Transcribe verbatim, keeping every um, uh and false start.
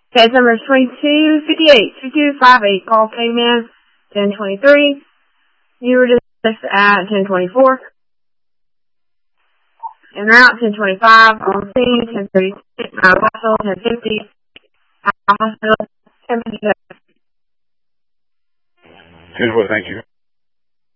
Case number twenty-two fifty-eight, two five eight, call K-Man, ten twenty-three. You were dismissed at ten twenty-four. En route, ten twenty-five, on scene, ten thirty-six, uh, Russell, ten fifty, hospital, ten fifty-seven. ten four, thank you.